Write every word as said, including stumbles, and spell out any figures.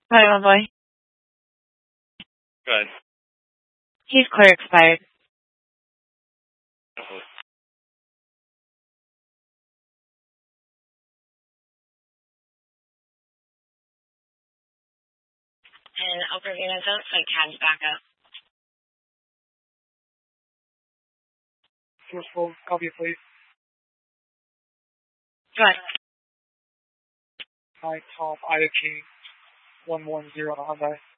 Hi, my boy. Good. He's clear expired. And I'll bring in a don't like cabs back up. Source full, copy it, please. Go ahead. Hi, Tom, Ida King, one one zero on Hyundai.